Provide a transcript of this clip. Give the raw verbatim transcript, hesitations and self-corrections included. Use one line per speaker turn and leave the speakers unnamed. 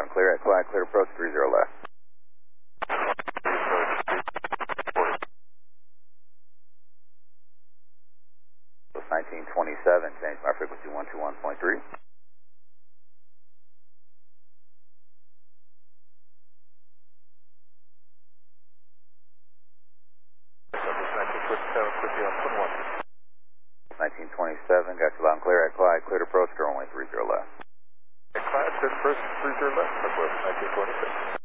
and clear at Clyde, clear approach three zero left. nineteen twenty-seven, change my frequency one two one point three. nineteen twenty-seven, got you loud and clear at Clyde, clear approach, runway three zero left.
At Clyde, clear approach three zero left, nineteen twenty-seven.